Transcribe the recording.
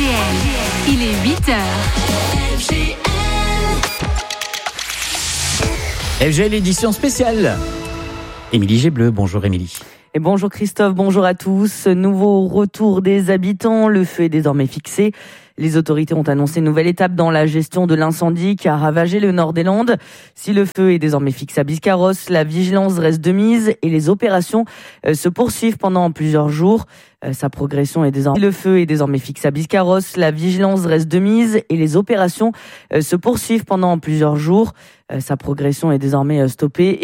Il est 8h. FGL édition spéciale. Émilie Gébleu, bonjour Émilie. Et bonjour Christophe, bonjour à tous. Nouveau retour des habitants, le feu est désormais fixé. Les autorités ont annoncé une nouvelle étape dans la gestion de l'incendie qui a ravagé le nord des Landes. Si le feu est désormais fixé à Biscarrosse, la vigilance reste de mise et les opérations se poursuivent pendant plusieurs jours. Sa progression est désormais... Le feu est désormais fixé à Biscarrosse, la vigilance reste de mise et les opérations se poursuivent pendant plusieurs jours. Sa progression est désormais stoppée.